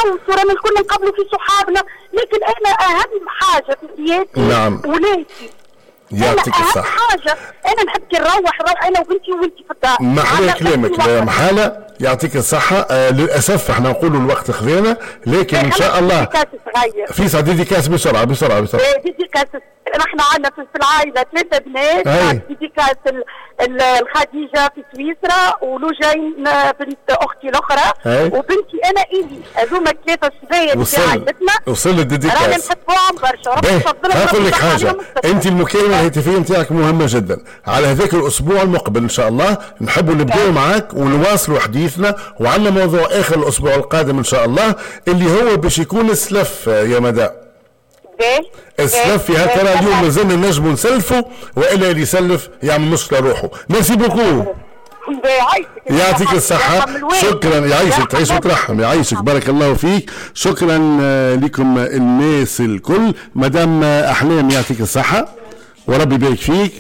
نعوصوا، رانا الكل نقبلوا في صحابنا، لكن انا اهم حاجه في حياتي نعم ولادي. يعطيك الصحة. اهم حاجه انا نحب كي نروح انا وبنتي وانتي في الدار. محلى كلامك محالة، يعطيك الصحة. للأسف احنا نقولوا الوقت خذينا، لكن إن شاء الله في ساعة ديديكاس بسرعة. ديديكاس نحن عندنا في العائلة 3 بنات، ديديكاس الخديجة في سويسرا، ولوجين بنت أختي الأخرى، وبنتي أنا إيلي. هذوما 3 شبايا اللي في عائلتنا. وصل الديديكاس. رانا نحبوهم برشا. ربي يفضلهم. هقول لك حاجة، أنت المكالمة الهاتفية نتاعك مهمة جدا. على هذاك الأسبوع المقبل إن شاء الله نحبوا نبدأوا معاك ونواصلوا حديثنا، وعندنا موضوع آخر الأسبوع القادم إن شاء الله اللي هو باش يكون السلف يا مدى. السلف يا ترى اليوم مازلنا نجموا نسلفوا، والا اللي يسلف يعمل مشكله روحه. ميرسي بوكو. يعطيك الصحة. شكرا، يعيشك، تعيش وترحم، يعيشك، بارك الله فيك. شكرا لكم الناس الكل. مدام أحلام يعطيك الصحة وربي يبارك فيك،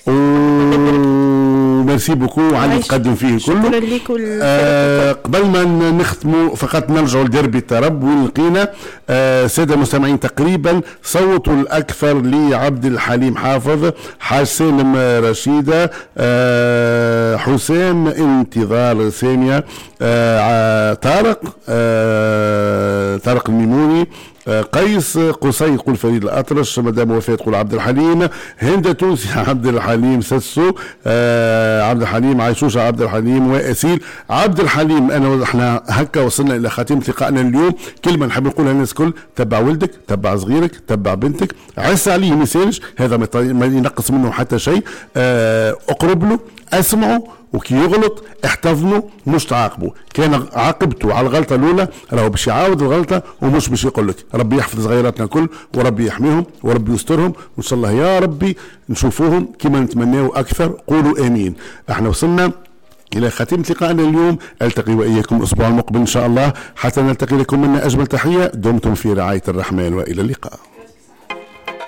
وميرسي بوكو على اللي تقدم فيه كله. قبل ما نختموا فقط نرجعوا لدربي الترب وين لقينا. سادة المستمعين تقريبا صوتوا الأكثر لعبد الحليم حافظ، حاج سالم رشيدة، حسام انتظار سامية، طارق الميموني، قيس قصي يقول فريد الأطرش، مدام وفاة تقول عبد الحليم، هند تونسي عبد الحليم سسو، عبد الحليم عيشوشة، عبد الحليم وأسيل عبد الحليم. احنا هكا وصلنا الى خاتمة لقائنا اليوم. كلمة نحب نقولها للناس الكل: تبع ولدك، تبع صغيرك، تبع بنتك، عس عليه ما يسالش، هذا ما ينقص منه حتى شيء. اقرب له، اسمعه، وكي يغلط احتضنه، مش تعاقبه. كان عاقبته على الغلطه الاولى راهو باش يعاود الغلطه ومش باش يقول لك. ربي يحفظ صغيراتنا الكل، وربي يحميهم، وربي يسترهم، وان شاء الله يا ربي نشوفوهم كما نتمناه اكثر. قولوا امين. احنا وصلنا الى خاتمة لقائنا اليوم. التقي واياكم الاسبوع المقبل ان شاء الله، حتى نلتقي لكم منا اجمل تحية. دمتم في رعاية الرحمن والى اللقاء.